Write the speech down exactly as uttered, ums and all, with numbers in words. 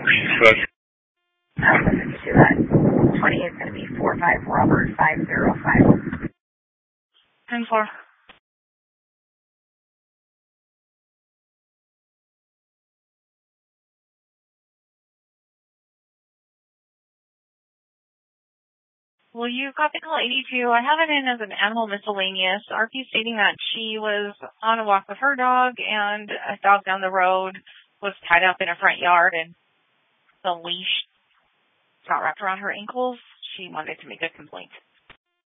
But I'll send it to that. twenty is going to be four five Robert five zero five. ten four. Well, you got the call eighty-two. I have it in as an animal miscellaneous. R P stating that she was on a walk with her dog and a dog down the road was tied up in a front yard and the leash got wrapped around her ankles. She wanted to make a complaint.